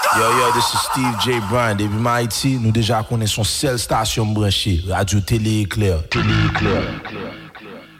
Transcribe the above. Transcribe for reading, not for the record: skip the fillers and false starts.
Yo, this is Steve J. Bryan. Depuis Haïti, nous déjà connaissons seule station branchée, Radio Télé Éclair.